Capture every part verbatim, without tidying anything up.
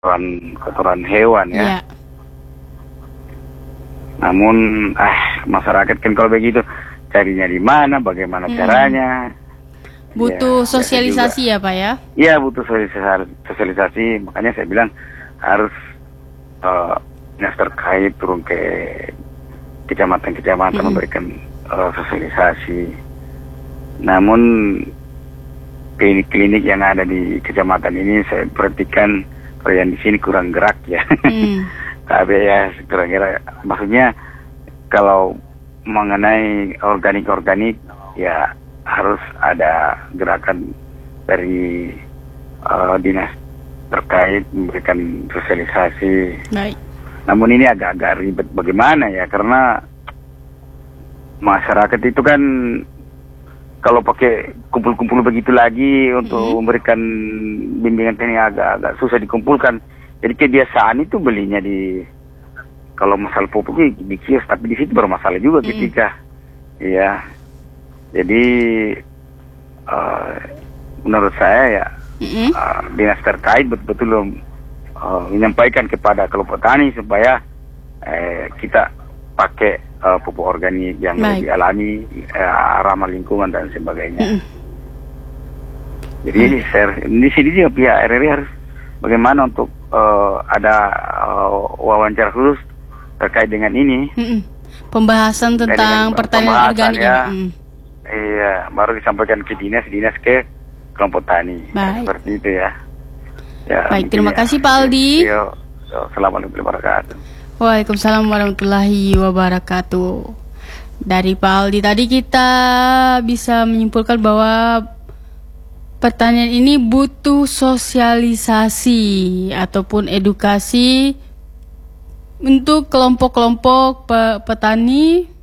kotoran kotoran hewan ya. Iya. Namun ah masyarakat kan kalau begitu carinya di mana, bagaimana Hmm. caranya? Butuh Ya, biasa sosialisasi juga. ya Pak ya? Iya butuh sosialisasi, sosialisasi. Makanya saya bilang harus eh, dinas terkait turun ke kecamatan-kecamatan Mm-mm. memberikan eh, sosialisasi. Namun klinik-klinik yang ada di kecamatan ini saya perhatikan kalau yang di sini kurang gerak ya. Hmm. Tapi ya kurang gerak. Maksudnya kalau mengenai organik-organik ya harus ada gerakan dari uh, dinas terkait memberikan sosialisasi. Baik. Namun ini agak-agak ribet bagaimana ya, karena masyarakat itu kan kalau pakai kumpul-kumpul begitu lagi untuk Mhm. memberikan bimbingan teknik agak-agak susah dikumpulkan. Jadi kebiasaan itu belinya di kalau masalah pupuk di kios, tapi di situ bermasalah juga Mhm. ketika ya. Jadi uh, menurut saya ya Mm-mm. uh, dinas terkait betul-betul uh, menyampaikan kepada kelompok tani supaya eh, kita pakai uh, pupuk organik yang Baik. lebih alami, uh, ramah lingkungan dan sebagainya. Mm-mm. Jadi share di sini juga pihak R R I harus bagaimana untuk uh, ada uh, wawancara khusus terkait dengan ini. Mm-mm. Pembahasan Terkait tentang dengan pertanian pembahasan, organik ya. ini. Mm. Iya, baru disampaikan ke dinas, dinas ke kelompok tani. Baik. Seperti itu ya. Ya, Baik, mungkin terima ya. kasih Pak Aldi. Yo, yo, Assalamualaikum warahmatullahi wabarakatuh. Waalaikumsalam warahmatullahi wabarakatuh. Dari Pak Aldi tadi kita bisa menyimpulkan bahwa pertanian ini butuh sosialisasi ataupun edukasi untuk kelompok-kelompok pe- petani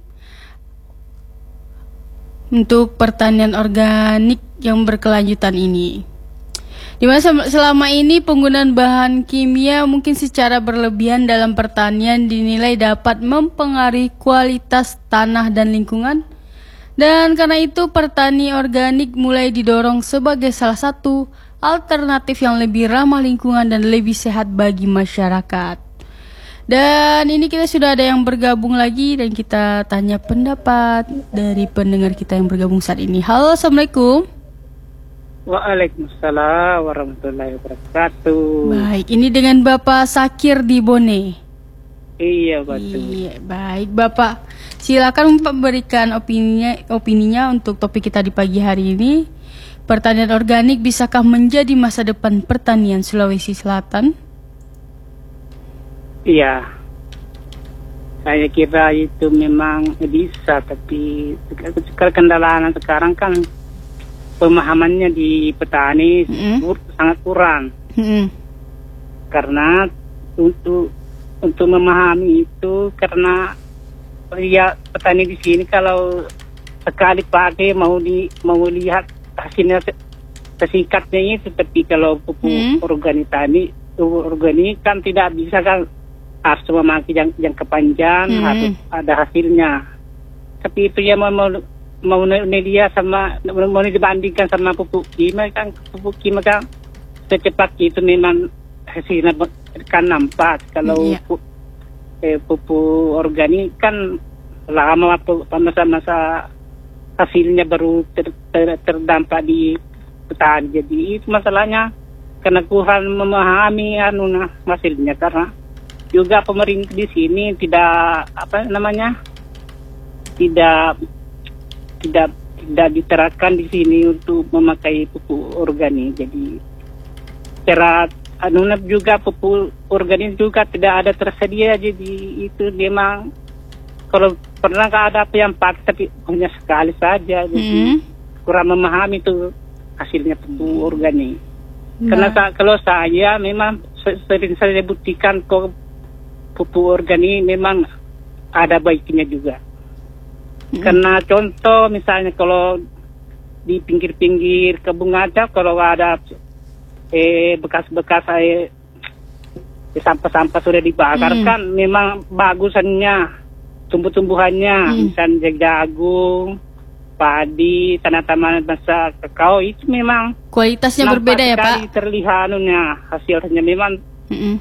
untuk pertanian organik yang berkelanjutan ini. Di mana sel- selama ini penggunaan bahan kimia mungkin secara berlebihan dalam pertanian dinilai dapat mempengaruhi kualitas tanah dan lingkungan. Dan karena itu pertani organik mulai didorong sebagai salah satu alternatif yang lebih ramah lingkungan dan lebih sehat bagi masyarakat. Dan ini kita sudah ada yang bergabung lagi dan kita tanya pendapat dari pendengar kita yang bergabung saat ini. Halo, Assalamualaikum. Waalaikumsalam warahmatullahi wabarakatuh. Baik, ini dengan Bapak Sakir di Bone. Iya betul. Iya, baik Bapak. Silakan memberikan opininya, opininya untuk topik kita di pagi hari ini. Pertanian organik bisakah menjadi masa depan pertanian Sulawesi Selatan? Iya. Saya kira itu memang bisa, tapi kendalanya sekarang kan pemahamannya di petani Mm-mm. kur- sangat kurang. Hmm. Karena untuk untuk memahami itu, karena ya petani di sini kalau sekali pakai mau di mau lihat hasilnya se- sesikatnya itu, tapi kalau pupuk Hmm. organik tani pupuk organik kan tidak bisa kan, harus memakai yang jangka panjang, Hmm. harus ada hasilnya. Tapi itu ya mau mau mau dia sama mau dibandingkan sama pupuk kimia kan, pupuk kimia kan secepat itu memang hasilnya kan nampak. Kalau Iya. pu- eh, pupuk organik kan lama waktu masa-masa hasilnya baru ter, ter, terdampak di petani. Jadi itu masalahnya karena kurang memahami anu nah, hasilnya, karena juga pemerintah di sini tidak apa namanya tidak tidak tidak diterapkan di sini untuk memakai pupuk organik. Jadi cara anu juga pupuk organik juga tidak ada tersedia, jadi itu memang kalau pernah ada apa yang pakai tapi hanya sekali saja, jadi Hmm. kurang memahami itu hasilnya pupuk organik. Nah. Karena sa- kalau saya memang se- sering saya buktikan kok pupuk organik memang ada baiknya juga. Mm-mm. Karena contoh misalnya kalau di pinggir-pinggir kebun aja kalau ada eh bekas-bekas eh sampah-sampah sudah dibakar Mm. kan memang bagusannya tumbuh-tumbuhannya, Mm. misalnya jagung, padi, tanaman masa kakao itu memang Kualitasnya nampak berbeda ya sekali Pak? terlihat anunya, hasilnya memang Mm-mm.